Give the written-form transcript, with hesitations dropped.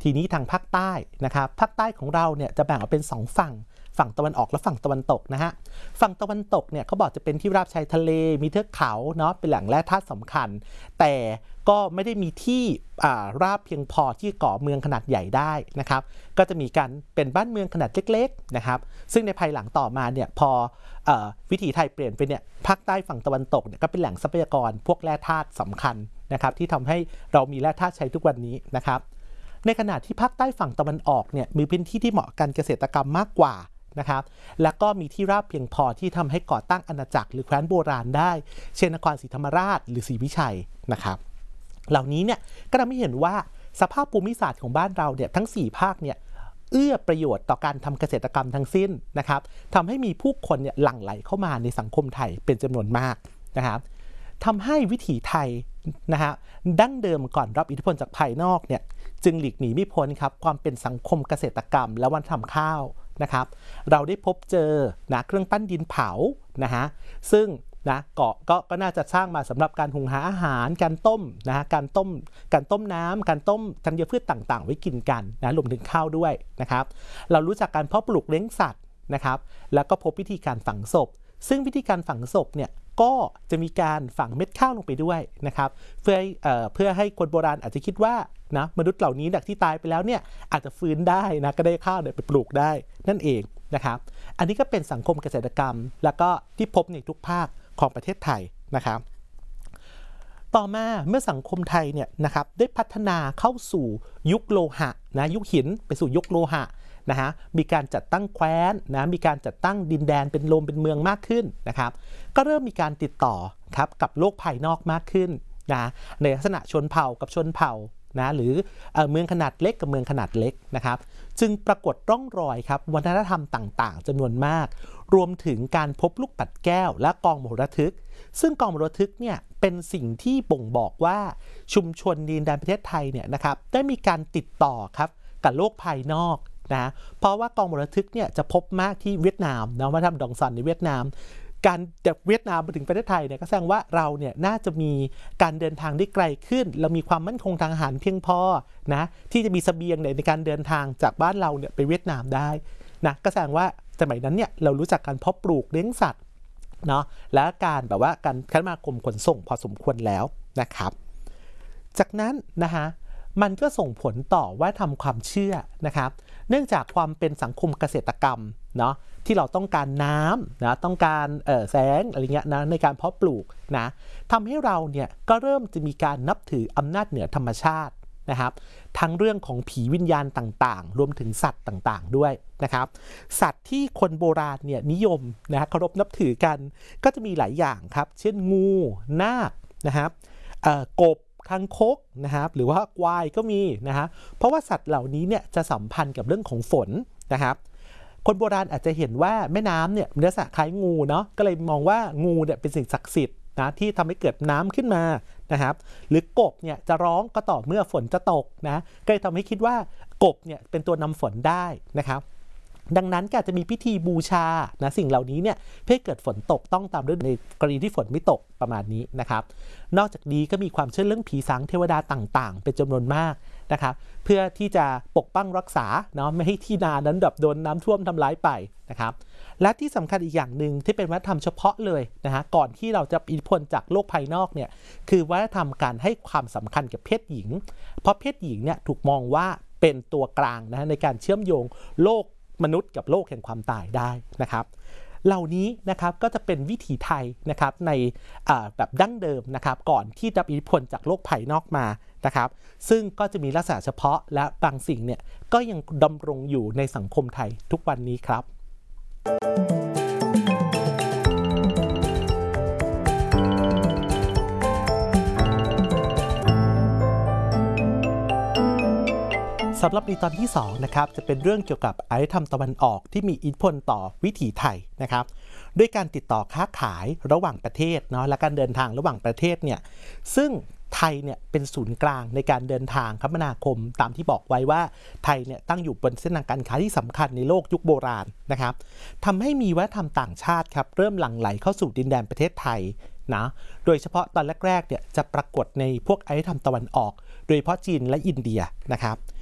ทีนี้ทางภาคใต้นะครับภาคใต้ของเราเนี่ยจะแบ่งออกเป็น2ฝั่งตะวันออกและฝั่งตะวันตกนะฮะฝั่งตะวันตกเนี่ยเขาบอกจะเป็นที่ราบชายทะเลมีเทือกเขาเนาะเป็นแหล่งแร่ธาตุสำคัญแต่ก็ไม่ได้มีที่ราบเพียงพอที่ก่อเมืองขนาดใหญ่ได้นะครับก็จะมีการเป็นบ้านเมืองขนาดเล็กๆนะครับซึ่งในภายหลังต่อมาเนี่ยพอวิถีไทยเปลี่ยนไปเนี่ยภาคใต้ฝั่งตะวันตกเนี่ยก็เป็นแหล่งทรัพยากรพวกแร่ธาตุสำคัญนะครับที่ทำให้เรามีแร่ธาตุใช้ทุกวันนี้นะครับในขณะที่ภาคใต้ฝั่งตะวันออกเนี่ยมีพื้นที่ที่เหมาะกันเกษตรกรรมมากกว่านะครับแล้วก็มีที่ราบเพียงพอที่ทำให้ก่อตั้งอาณาจักรหรือแคว้นโบราณได้เช่นนครศรีธรรมราชหรือศรีวิชัยนะครับเหล่านี้เนี่ยก็ทำให้เห็นว่าสภาพภูมิศาสตร์ของบ้านเราเนี่ยทั้ง4ภาคเนี่ยเอื้อประโยชน์ต่อการทำเกษตรกรรมทั้งสิ้นนะครับทำให้มีผู้คนเนี่ยหลั่งไหลเข้ามาในสังคมไทยเป็นจำนวนมากนะครับทำให้วิถีไทยนะฮะดั้งเดิมก่อนรับอิทธิพลจากภายนอกเนี่ยจึงหลีกหนีไม่พ้นครับความเป็นสังคมเกษตรกรรมและวัฒนธรรมข้าวนะครับเราได้พบเจอนะเครื่องปั้นดินเผานะฮะซึ่งนะก็น่าจะสร้างมาสำหรับการหุงหาอาหารการต้มนะฮะการต้มน้ำการต้มธัญพืชต่างๆไว้กินกันนะรวมถึงข้าวด้วยนะครับเรารู้จักการเพาะปลูกเลี้ยงสัตว์นะครับแล้วก็พบวิธีการฝังศพซึ่งวิธีการฝังศพเนี่ยก็จะมีการฝังเม็ดข้าวลงไปด้วยนะครับเพื่อให้คนโบราณอาจจะคิดว่านะมนุษย์เหล่านี้ที่ตายไปแล้วเนี่ยอาจจะฟื้นได้นะก็ได้ข้าวไปปลูกได้นั่นเองนะครับอันนี้ก็เป็นสังคมเกษตรกรรมแล้วก็ที่พบในทุกภาคของประเทศไทยนะครับต่อมาเมื่อสังคมไทยเนี่ยนะครับได้พัฒนาเข้าสู่ยุคโลหะนะยุคหินไปสู่ยุคโลหะนะฮะมีการจัดตั้งแคว้นนะมีการจัดตั้งดินแดนเป็นโลมเป็นเมืองมากขึ้นนะครับก็เริ่มมีการติดต่อครับกับโลกภายนอกมากขึ้นนะในลักษณะชนเผ่ากับชนเผ่านะหรือเมืองขนาดเล็กกับเมืองขนาดเล็กนะครับจึงปรากฏร่องรอยครับวัฒนธรรมต่างๆจำนวนมากรวมถึงการพบลูกปัดแก้วและกองมโหระทึกซึ่งกองมโหระทึกเนี่ยเป็นสิ่งที่บ่งบอกว่าชุมชนดินแดนประเทศไทยเนี่ยนะครับได้มีการติดต่อครับกับโลกภายนอกนะเพราะว่ากองมโหระทึกเนี่ยจะพบมากที่เวียดนามนะวัฒนธรรมดองซอนในเวียดนามการจากเวียดนามมาถึงประเทศไทยเนี่ยก็แสดงว่าเราเนี่ยน่าจะมีการเดินทางได้ไกลขึ้นเรามีความมั่นคงทางอาหารเพียงพอนะที่จะมีเสบียงในการเดินทางจากบ้านเราเนี่ยไปเวียดนามได้นะก็แสดงว่าสมัยนั้นเนี่ยเรารู้จักการเพาะปลูกเลี้ยงสัตว์เนาะและการแบบว่าการคมนาคมขนส่งพอสมควรแล้วนะครับจากนั้นนะฮะมันก็ส่งผลต่อว่าทำความเชื่อนะครับเนื่องจากความเป็นสังคมเกษตรกรรมเนาะที่เราต้องการน้ำนะต้องการแสงอะไรเงี้ยนะในการเพาะปลูกนะทำให้เราเนี่ยก็เริ่มจะมีการนับถืออำนาจเหนือธรรมชาตินะครับทั้งเรื่องของผีวิญญาณต่างๆรวมถึงสัตว์ต่างๆด้วยนะครับสัตว์ที่คนโบราณเนี่ยนิยมนะเคารพนับถือกันก็จะมีหลายอย่างครับเช่นงูนาคนะครับกบคางคกนะครับหรือว่ากวายก็มีนะฮะเพราะว่าสัตว์เหล่านี้เนี่ยจะสัมพันธ์กับเรื่องของฝนนะครับคนโบราณอาจจะเห็นว่าแม่น้ำเนี่ยเนื้อสัตว์คล้ายงูเนาะก็เลยมองว่างูเนี่ยเป็นสิ่งศักดิ์สิทธิ์นะที่ทำให้เกิดน้ำขึ้นมานะครับหรือกบเนี่ยจะร้องก็ต่อเมื่อฝนจะตกนะก็เลยทำให้คิดว่ากบเนี่ยเป็นตัวนำฝนได้นะครับดังนั้นก็อาจจะมีพิธีบูชานะสิ่งเหล่านี้เนี่ยเพื่อให้เกิดฝนตกต้องตามฤดูในกรณีที่ฝนไม่ตกประมาณนี้นะครับนอกจากนี้ก็มีความเชื่อเรื่องผีสางเทวดาต่างๆเป็นจำนวนมากนะครับเพื่อที่จะปกป้องรักษาเนาะไม่ให้ที่นานั้นแบบโดนน้ำท่วมทำร้ายไปนะครับและที่สำคัญอีกอย่างหนึ่งที่เป็นวัฒนธรรมเฉพาะเลยนะฮะก่อนที่เราจะอิทธิพลจากโลกภายนอกเนี่ยคือวัฒนธรรมการให้ความสำคัญกับเพศหญิงเพราะเพศหญิงเนี่ยถูกมองว่าเป็นตัวกลางนะในการเชื่อมโยงโลกมนุษย์กับโลกแห่งความตายได้นะครับเหล่านี้นะครับก็จะเป็นวิถีไทยนะครับในแบบดั้งเดิมนะครับก่อนที่จะอิทธิพลจากโลกภายนอกมานะครับซึ่งก็จะมีลักษณะเฉพาะและบางสิ่งเนี่ยก็ยังดำรงอยู่ในสังคมไทยทุกวันนี้ครับสำหรับในตอนที่2นะครับจะเป็นเรื่องเกี่ยวกับอารยธรรมตะวันออกที่มีอิทธิพลต่อวิถีไทยนะครับด้วยการติดต่อค้าขายระหว่างประเทศเนาะและการเดินทางระหว่างประเทศเนี่ยซึ่งไทยเนี่ยเป็นศูนย์กลางในการเดินทางคมนาคมตามที่บอกไว้ว่าไทยเนี่ยตั้งอยู่บนเส้นทางการค้าที่สำคัญในโลกยุคโบราณนะครับทำให้มีวัฒนธรรมต่างชาติครับเริ่มหลั่งไหลเข้าสู่ดินแดนประเทศไทยนะโดยเฉพาะตอนแรกๆเนี่ยจะปรากฏในพวกอารยธรรมตะวันออกโดยเฉพาะจีนและอินเดียนะครับ